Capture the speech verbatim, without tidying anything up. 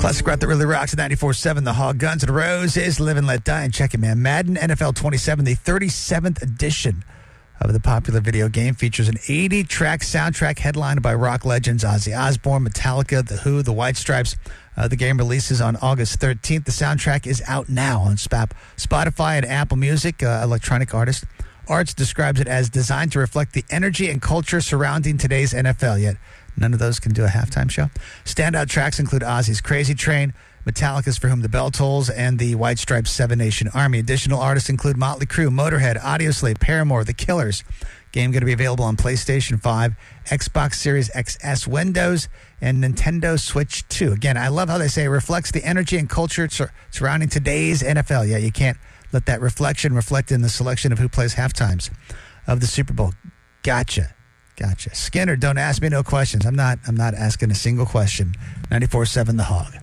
Classic rock that really rocks at ninety-four seven The Hog. Guns N' Roses, Live and Let Die. And check it, man. Madden N F L twenty-seven, the thirty-seventh edition of the popular video game, features an eighty-track soundtrack headlined by rock legends Ozzy Osbourne, Metallica, The Who, The White Stripes. Uh, the game releases on August thirteenth. The soundtrack is out now on Spap, Spotify and Apple Music. Uh, electronic artist Arts describes it as designed to reflect the energy and culture surrounding today's N F L, yet none of those can do a halftime show. Standout tracks include Ozzy's Crazy Train, Metallica's For Whom the Bell Tolls, and the White Stripes' Seven Nation Army. Additional artists include Motley Crue, Motorhead, Audioslave, Paramore, The Killers. Game going to be available on PlayStation five, Xbox Series X S, Windows, and Nintendo Switch two. Again, I love how they say it reflects the energy and culture sur- surrounding today's N F L. Yeah, you can't let that reflection reflect in the selection of who plays halftimes of the Super Bowl. Gotcha. Gotcha. Skinner, don't ask me no questions. I'm not I'm not asking a single question. ninety-four seven The Hog.